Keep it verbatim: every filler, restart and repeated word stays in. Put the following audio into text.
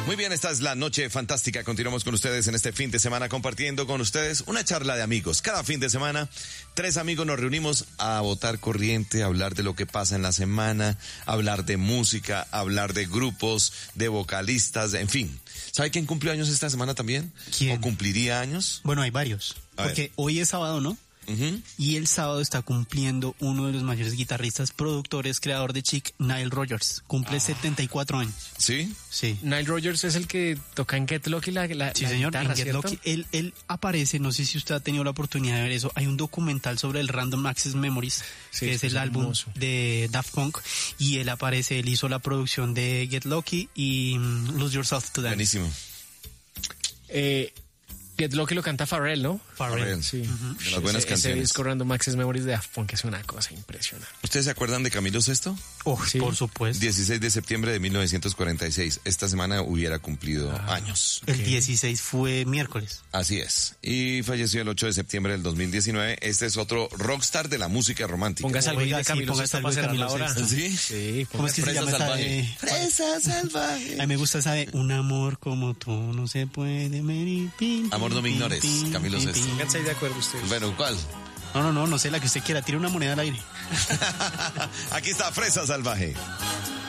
Muy bien, esta es la noche fantástica. Continuamos con ustedes en este fin de semana compartiendo con ustedes una charla de amigos. Cada fin de semana, tres amigos nos reunimos a botar corriente, a hablar de lo que pasa en la semana, hablar de música, hablar de grupos, de vocalistas, en fin. ¿Sabe quién cumplió años esta semana también? ¿Quién? ¿O cumpliría años? Bueno, hay varios. A porque ver. hoy es sábado, ¿no? Uh-huh. Y el sábado está cumpliendo uno de los mayores guitarristas, productores, creador de Chic, Nile Rodgers. Cumple ah. setenta y cuatro años. ¿Sí? Sí. Nile Rodgers es el que toca en Get Lucky la, la, sí, la señor, guitarra, en Get ¿cierto? Lucky. Él, él aparece, no sé si usted ha tenido la oportunidad de ver eso, hay un documental sobre el Random Access Memories, sí, que es, es el álbum hermoso. De Daft Punk, y él aparece, él hizo la producción de Get Lucky y um, Lose Yourself to Dance. Buenísimo. Eh... Get Lucky lo canta Pharrell, ¿no? Pharrell, sí. Uh-huh. De las buenas ese, canciones. Ese disco Random Access Memories de Daft Punk es una cosa impresionante. ¿Ustedes se acuerdan de Camilo Sesto? Oh, sí. Por supuesto. dieciséis de septiembre de mil novecientos cuarenta y seis. Esta semana hubiera cumplido ah, años. El okay. dieciséis fue miércoles. Así es. Y falleció el ocho de septiembre del dos mil diecinueve. Este es otro rockstar de la música romántica. Póngase algo de Camilo Sesto para cerrar la hora. ¿Sí? Sí. ¿Cómo es que se llama esa de... Fresa salvaje. A mí me gusta esa de un amor como tú no se puede medir. Amor no me ignores. Camilo Sesto. Pónganse ahí de acuerdo ustedes. Bueno, ¿cuál? No, no, no, no sé, la que usted quiera. Tire una moneda al aire. Aquí está Fresa Salvaje.